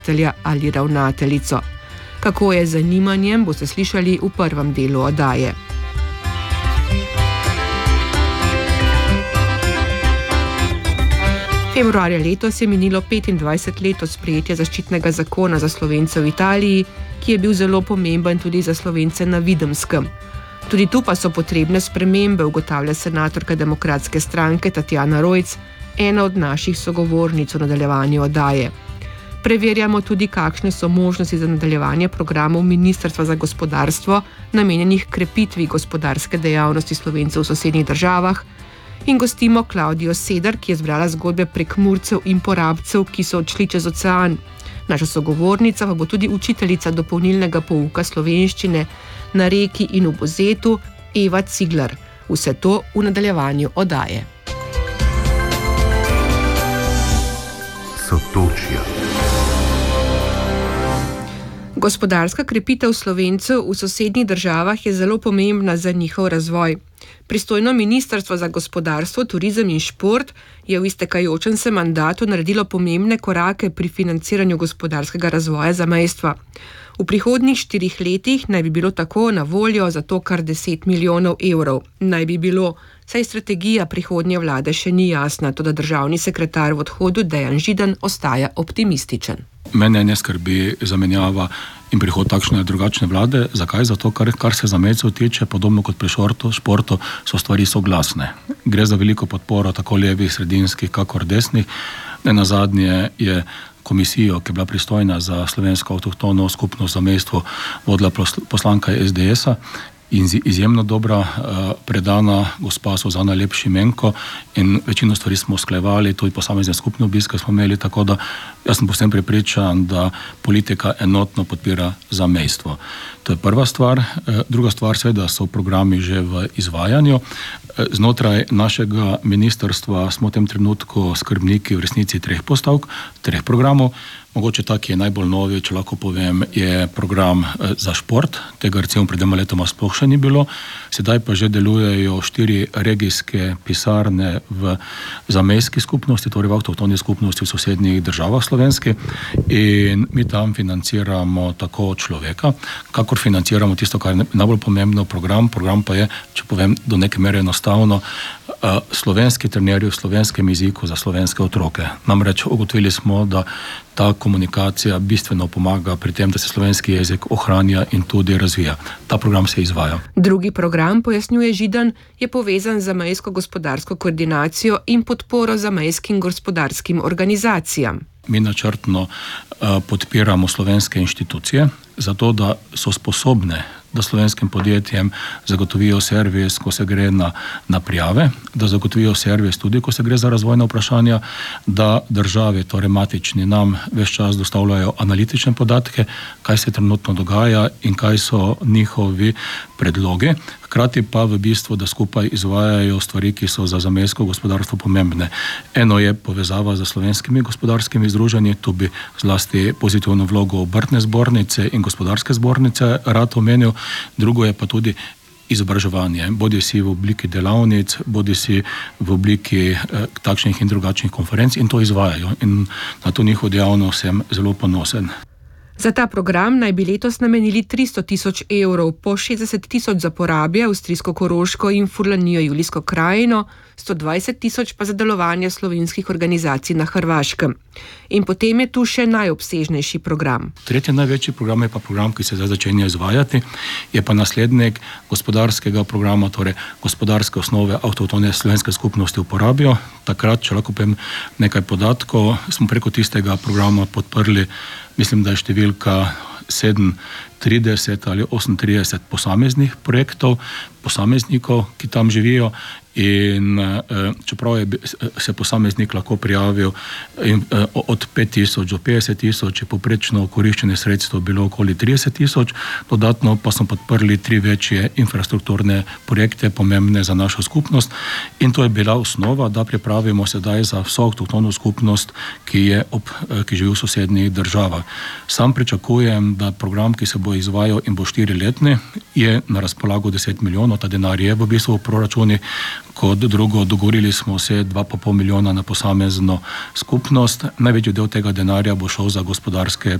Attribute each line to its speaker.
Speaker 1: ravnatelja ali ravnateljico. Kako je z zanimanjem, boste slišali v prvem delu oddaje. Februarja letos je minilo 25 let od sprejetja zaščitnega zakona za Slovence v Italiji, ki je bil zelo pomemben tudi za Slovence na Videmskem. Tudi tu pa so potrebne spremembe, ugotavlja senatorka Demokratske stranke Tatjana Rojc, ena od naših sogovornic v nadaljevanju oddaje. Preverjamo tudi, kakšne so možnosti za nadaljevanje programov Ministrstva za gospodarstvo, namenjenih krepitvi gospodarske dejavnosti Slovencev v sosednjih državah, in gostimo Klaudijo Sedar, ki je zbrala zgodbe Prekmurcev in porabcev, ki so odšli čez ocean. Naša sogovornica pa bo tudi učiteljica dopolnilnega pouka slovenščine na Reki in v Buzetu, Eva Ciglar. Vse to v nadaljevanju oddaje.
Speaker 2: Sotočja.
Speaker 1: Gospodarska krepitev Slovencev v sosednjih državah je zelo pomembna za njihov razvoj. Pristojno Ministrstvo za gospodarstvo, turizem in šport je v iztekajočem se mandatu naredilo pomembne korake pri financiranju gospodarskega razvoja zamejstva. V prihodnjih 4 letih naj bi bilo tako na voljo za to kar 10 milijonov evrov. Naj bi bilo, saj strategija prihodnje vlade še ni jasna, toda državni sekretar v odhodu Dejan Židan ostaja optimističen.
Speaker 3: Mene ne skrbi zamenjava in prihod takšne in drugačne vlade. Zakaj? Zato, kar se zamejcev tiče, podobno kot pri športu, so stvari soglasne. Gre za veliko podporo tako levih, sredinskih, kakor desnih. Nenazadnje je komisijo, ki je bila pristojna za slovensko avtohtono skupnost zamejstvo, vodila poslanka SDS-a in izjemno dobra, predana gospa Suzana Lep Šimenko, in večino stvari smo usklajevali, tudi posamezne skupne obiske smo imeli, tako da jaz sem povsem prepričan, da politika enotno podpira zamejstvo. To je prva stvar. Druga stvar, seveda, so programi že v izvajanju. Znotraj našega ministrstva smo v tem trenutku skrbniki v resnici 3 postavk, 3 programov. Mogoče tak je najbolj novi, če lahko povem, je program za šport. Tega recimo pred 2 letoma sploh še ni bilo. Sedaj pa že delujejo 4 regijske pisarne v zamejski skupnosti, torej v avtohtoni skupnosti v sosednjih državah slovenski, in mi tam financiramo tako človeka, kakor financiramo tisto, kar je najbolj pomembno, program pa je, če povem do neke mere enostavno, slovenski trenerji v slovenskem jeziku za slovenske otroke. Namreč ugotovili smo, da ta komunikacija bistveno pomaga pri tem, da se slovenski jezik ohranja in tudi razvija. Ta program se izvaja.
Speaker 1: Drugi program, pojasnjuje Židan, je povezan z zamejsko gospodarsko koordinacijo in podporo zamejskim gospodarskim organizacijam.
Speaker 3: Mi načrtno podpiramo slovenske inštitucije, zato da so sposobne, da slovenskim podjetjem zagotovijo servis, ko se gre na prijave, da zagotovijo servis tudi, ko se gre za razvojna vprašanja, da države, torej matični, nam ves čas dostavljajo analitične podatke, kaj se trenutno dogaja in kaj so njihovi predlogi. Hkrati pa v bistvu, da skupaj izvajajo stvari, ki so za zamejsko gospodarstvo pomembne. Eno je povezava z slovenskimi gospodarskimi združenji, tu bi zlasti pozitivno vlogo obrtne zbornice in gospodarske zbornice rad omenil. Drugo je pa tudi izobraževanje, bodi si v obliki delavnic, bodi si v obliki takšnih in drugačnih konferenc, in to izvajajo. In na to njihov dejavnost sem zelo ponosen.
Speaker 1: Za ta program naj bi letos namenili 300 000 evrov, po 60 000 za Porabje, Avstrijsko-Koroško in Furlanijo-Julijsko krajino, 120 000 pa za delovanje slovenskih organizacij na Hrvaškem. In potem je tu še najobsežnejši program.
Speaker 3: Tretji največji program je pa program, ki se zdaj začenja izvajati, je pa naslednik gospodarskega programa, torej gospodarske osnove avtohtone slovenske skupnosti v Porabju. Takrat, če lahko povem nekaj podatkov, smo preko tistega programa podprli, mislim, da je številka 37 ali 38 posameznih projektov, posameznikov, ki tam živijo, in čeprav je se posameznik lahko prijavil od 5 000 do 50 000, je poprečno koriščenje sredstev bilo okoli 30 000, dodatno pa smo podprli 3 večje infrastrukturne projekte, pomembne za našo skupnost, in to je bila osnova, da pripravimo sedaj za vso avtohtono skupnost, ki živi v sosednjih državah. Sam pričakujem, da program, ki se bo izvajal in bo 4-letni, je na razpolago 10 milijonov. milijonov, ta denar je v bistvu v proračuni. Kot drugo, dogovorili smo se 2,5 milijona na posamezno skupnost. Največji del tega denarja bo šel za gospodarske